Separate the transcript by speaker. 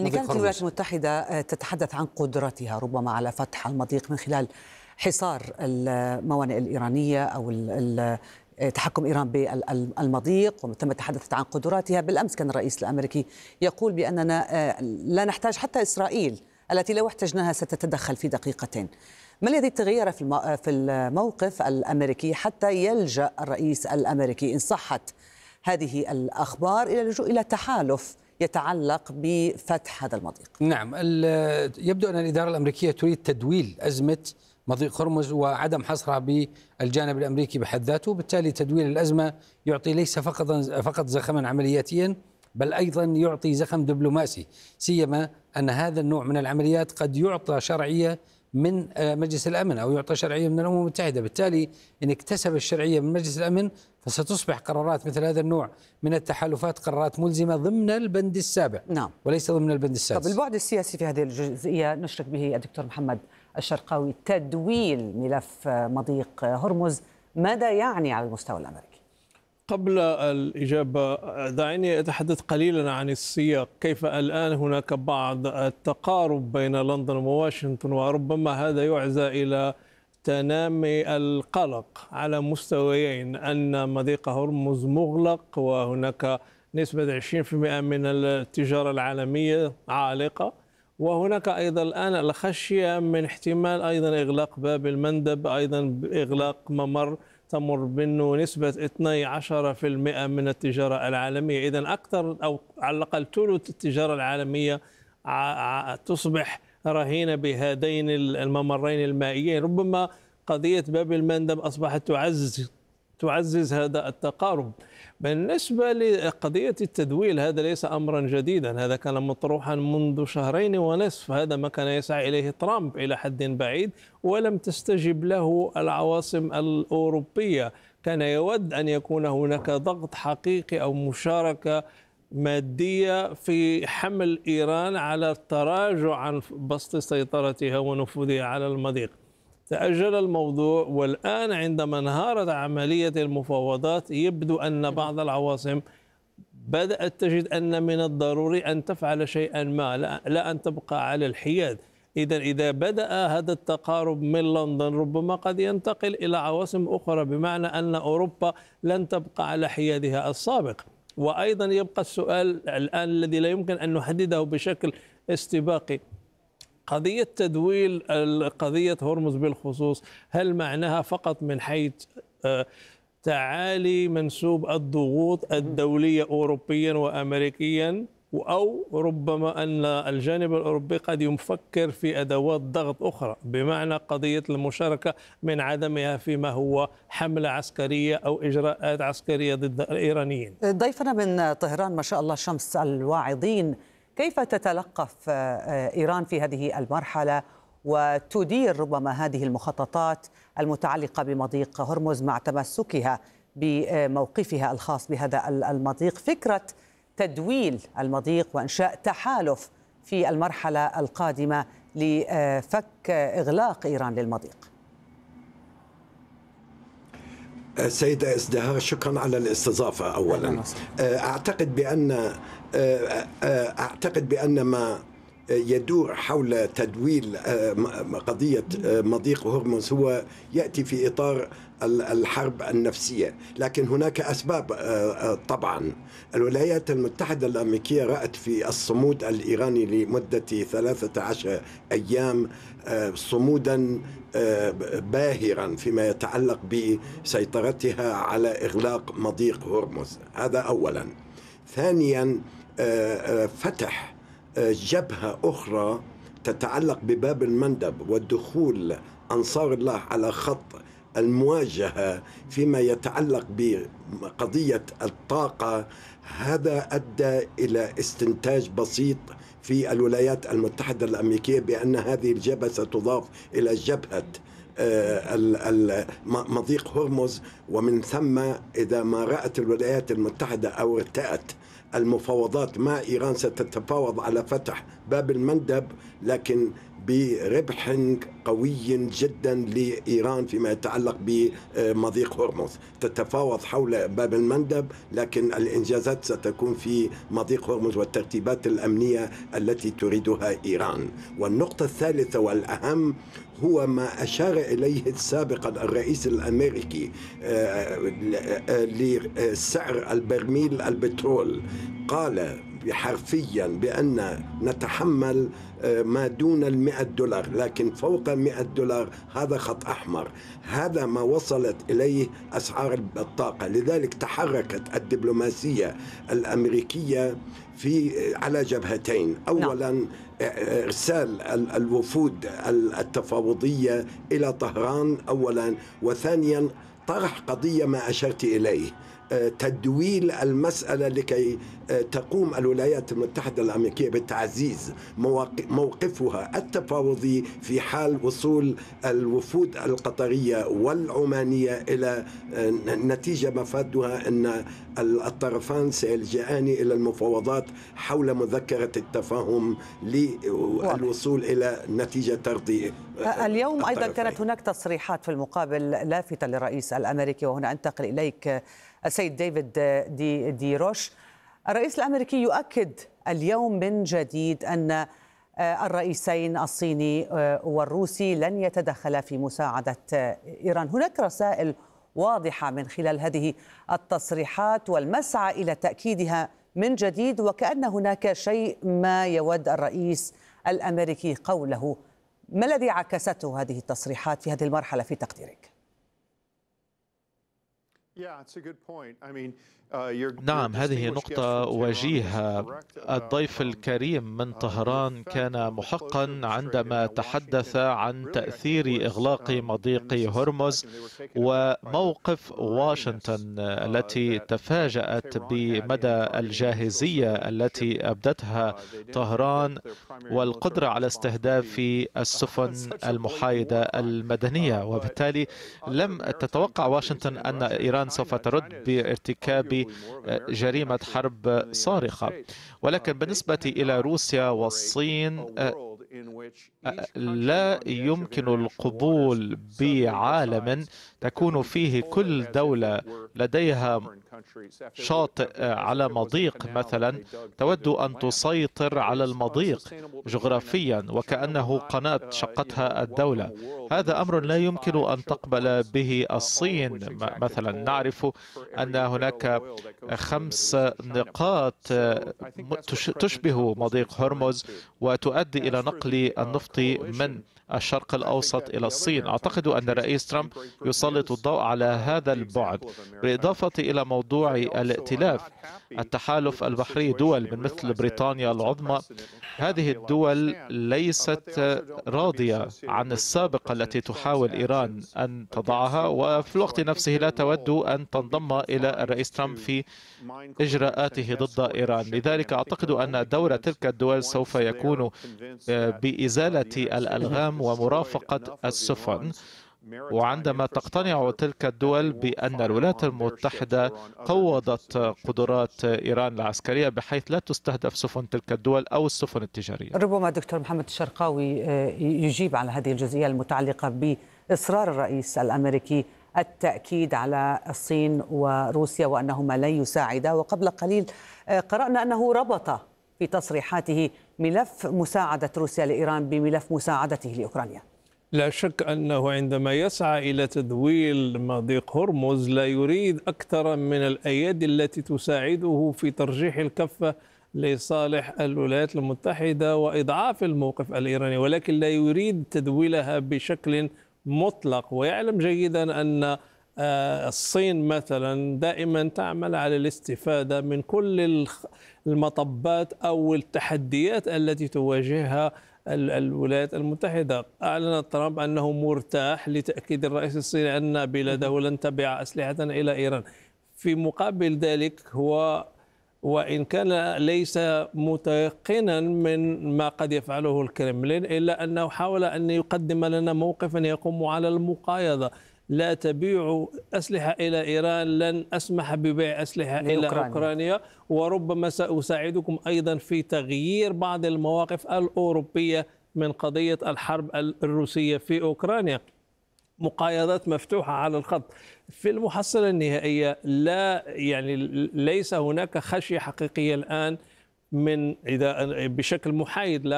Speaker 1: يعني كانت الولايات
Speaker 2: هرمز.
Speaker 1: المتحدة تتحدث عن قدرتها ربما على فتح المضيق من خلال حصار الموانئ الإيرانية أو تحكم إيران بالمضيق، وتم تحدثت عن قدراتها. بالأمس كان الرئيس الأمريكي يقول بأننا لا نحتاج حتى إسرائيل التي لو احتجناها ستتدخل في دقيقتين. ما الذي تغير في الموقف الأمريكي حتى يلجأ الرئيس الأمريكي إن صحت هذه الأخبار إلى اللجوء إلى تحالف يتعلق بفتح هذا المضيق؟
Speaker 2: نعم، يبدو أن الإدارة الأمريكية تريد تدويل أزمة مضيق هرمز وعدم حصرها بالجانب الأمريكي بحد ذاته. بالتالي تدويل الأزمة يعطي ليس فقط زخما عملياتيا، بل أيضا يعطي زخم دبلوماسي، سيما أن هذا النوع من العمليات قد يعطى شرعية من مجلس الأمن أو يعطى شرعية من الأمم المتحدة. بالتالي إن اكتسب الشرعية من مجلس الأمن فستصبح قرارات مثل هذا النوع من التحالفات قرارات ملزمة ضمن البند السابع،
Speaker 1: نعم،
Speaker 2: وليس ضمن البند السادس.
Speaker 1: طب البعد السياسي في هذه الجزئية نشرك به الدكتور محمد الشرقاوي. تدويل ملف مضيق هرمز ماذا يعني على المستوى الأمريكي؟
Speaker 3: قبل الإجابة دعيني أتحدث قليلا عن السياق. كيف الآن هناك بعض التقارب بين لندن وواشنطن، وربما هذا يعزى إلى تنامي القلق على مستويين: أن مضيق هرمز مغلق وهناك نسبة 20% من التجارة العالمية عالقة، وهناك أيضا الآن الخشية من احتمال أيضا إغلاق باب المندب، أيضا إغلاق ممر تمر منه نسبة 12% من التجارة العالمية. إذن أكثر أو على الأقل ثلث التجارة العالمية تصبح رهينة بهذين الممرين المائيين. ربما قضية باب المندب أصبحت تعزز هذا التقارب. بالنسبة لقضية التدويل، هذا ليس أمرا جديدا، هذا كان مطروحا منذ 2.5 شهور. هذا ما كان يسعى إليه ترامب إلى حد بعيد، ولم تستجب له العواصم الأوروبية. كان يود أن يكون هناك ضغط حقيقي أو مشاركة مادية في حمل إيران على التراجع عن بسط سيطرتها ونفوذها على المضيق. تأجل الموضوع، والآن عندما انهارت عملية المفاوضات يبدو أن بعض العواصم بدأت تجد أن من الضروري أن تفعل شيئا ما، لا أن تبقى على الحياد. إذا بدأ هذا التقارب من لندن ربما قد ينتقل إلى عواصم أخرى، بمعنى أن أوروبا لن تبقى على حيادها السابق. وأيضا يبقى السؤال الآن الذي لا يمكن أن نحدده بشكل استباقي: قضية تدويل قضية هرمز بالخصوص، هل معناها فقط من حيث تعالي منسوب الضغوط الدولية أوروبيا وأمريكيا، أو ربما أن الجانب الأوروبي قد يفكر في أدوات ضغط أخرى، بمعنى قضية المشاركة من عدمها فيما هو حملة عسكرية أو إجراءات عسكرية ضد الإيرانيين؟
Speaker 1: ضيفنا من طهران ما شاء الله شمس الواعظين، كيف تتلقف إيران في هذه المرحلة وتدير ربما هذه المخططات المتعلقة بمضيق هرمز مع تمسكها بموقفها الخاص بهذا المضيق؟ فكرة تدويل المضيق وإنشاء تحالف في المرحلة القادمة لفك إغلاق إيران للمضيق.
Speaker 4: سيدة ازدهار، شكرا على الاستضافة. أولا أعتقد بأن ما يدور حول تدويل قضية مضيق هرمز هو يأتي في إطار الحرب النفسية، لكن هناك أسباب. طبعا الولايات المتحدة الأمريكية رأت في الصمود الإيراني لمدة 13 أيام صمودا باهرا فيما يتعلق بسيطرتها على إغلاق مضيق هرمز. هذا أولا. ثانيا، فتح جبهة أخرى تتعلق بباب المندب ودخول أنصار الله على خط المواجهة فيما يتعلق بقضية الطاقة. هذا أدى إلى استنتاج بسيط في الولايات المتحدة الأمريكية بأن هذه الجبهة ستضاف إلى جبهة مضيق هرمز، ومن ثم إذا ما رأت الولايات المتحدة أو ارتأت المفاوضات مع إيران ستتفاوض على فتح باب المندب، لكن بربح قوي جدا لإيران فيما يتعلق بمضيق هرمز. تتفاوض حول باب المندب، لكن الإنجازات ستكون في مضيق هرمز والترتيبات الأمنية التي تريدها إيران. والنقطة الثالثة والأهم هو ما أشار إليه سابقا الرئيس الأمريكي لسعر البرميل البترول. قال حرفيا بأن نتحمل ما دون $100، لكن فوق $100 هذا خط أحمر. هذا ما وصلت إليه أسعار الطاقة. لذلك تحركت الدبلوماسية الأمريكية على جبهتين. أولا إرسال الوفود التفاوضية إلى طهران أولا، وثانيا طرح قضية ما أشرت إليه، تدويل المسألة لكي تقوم الولايات المتحدة الأمريكية بتعزيز موقفها التفاوضي في حال وصول الوفود القطرية والعمانية إلى نتيجة مفادها أن الطرفان سيلجأان إلى المفاوضات حول مذكرة التفاهم للوصول إلى نتيجة ترضي
Speaker 1: اليوم أيضا
Speaker 4: الطرفين.
Speaker 1: كانت هناك تصريحات في المقابل لافتة للرئيس الأمريكي، وهنا أنتقل إليك السيد ديفيد دي روش. الرئيس الأمريكي يؤكد اليوم من جديد أن الرئيسين الصيني والروسي لن يتدخلا في مساعدة إيران. هناك رسائل واضحة من خلال هذه التصريحات والمسعى إلى تأكيدها من جديد، وكأن هناك شيء ما يود الرئيس الأمريكي قوله. ما الذي عكسته هذه التصريحات في هذه المرحلة في تقديرك؟
Speaker 5: نعم، هذه نقطة وجيهة. الضيف الكريم من طهران كان محقا عندما تحدث عن تأثير إغلاق مضيق هرمز وموقف واشنطن التي تفاجأت بمدى الجاهزية التي أبدتها طهران والقدرة على استهداف السفن المحايدة المدنية، وبالتالي لم تتوقع واشنطن أن إيران سوف ترد بارتكاب جريمة حرب صارخة. ولكن بالنسبة إلى روسيا والصين لا يمكن القبول بعالم تكون فيه كل دولة لديها شاطئ على مضيق مثلا تود أن تسيطر على المضيق جغرافيا وكأنه قناة شقتها الدولة. هذا أمر لا يمكن أن تقبل به الصين. مثلا نعرف أن هناك 5 نقاط تشبه مضيق هرمز وتؤدي إلى نقل النفط من الشرق الأوسط إلى الصين. أعتقد أن الرئيس ترامب يسلط الضوء على هذا البعد، بالإضافة إلى موضوع الائتلاف التحالف البحري. دول من مثل بريطانيا العظمى، هذه الدول ليست راضية عن السابقة التي تحاول إيران أن تضعها، وفي الوقت نفسه لا تود أن تنضم إلى الرئيس ترامب في إجراءاته ضد إيران. لذلك أعتقد أن دور تلك الدول سوف يكون بإزالة الألغام ومرافقة السفن. وعندما تقتنع تلك الدول بأن الولايات المتحدة قوضت قدرات إيران العسكرية بحيث لا تستهدف سفن تلك الدول أو السفن التجارية.
Speaker 1: ربما دكتور محمد الشرقاوي يجيب على هذه الجزئية المتعلقة بإصرار الرئيس الأمريكي التأكيد على الصين وروسيا وأنهما لن يساعدا. وقبل قليل قرأنا أنه ربط في تصريحاته ملف مساعدة روسيا لإيران بملف مساعدته لأوكرانيا.
Speaker 3: لا شك أنه عندما يسعى إلى تدويل مضيق هرمز لا يريد أكثر من الأيادي التي تساعده في ترجيح الكفة لصالح الولايات المتحدة وإضعاف الموقف الإيراني، ولكن لا يريد تدويلها بشكل مطلق. ويعلم جيدا أن الصين مثلا دائما تعمل على الاستفادة من كل المطبات أو التحديات التي تواجهها الولايات المتحدة. أعلن ترامب أنه مرتاح لتأكيد الرئيس الصيني أن بلاده لن تبيع أسلحة إلى إيران. في مقابل ذلك هو وإن كان ليس متيقنا من ما قد يفعله الكرملين، إلا أنه حاول أن يقدم لنا موقفا يقوم على المقايضة. لا تبيع أسلحة إلى إيران، لن أسمح ببيع أسلحة إلى أوكرانيا، وربما سأساعدكم أيضا في تغيير بعض المواقف الأوروبية من قضية الحرب الروسية في أوكرانيا. مقايضات مفتوحة على الخط. في المحصلة النهائية لا يعني ليس هناك خشية حقيقية الآن من إذا بشكل محايد لا